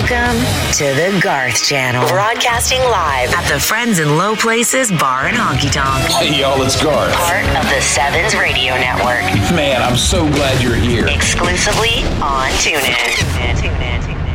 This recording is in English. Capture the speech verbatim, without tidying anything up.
Welcome to the Garth Channel. Broadcasting live at the Friends in Low Places Bar and Honky Tonk. Hey, y'all, it's Garth. Part of the Sevens Radio Network. Man, I'm so glad you're here. Exclusively on TuneIn. TuneIn, TuneIn, TuneIn.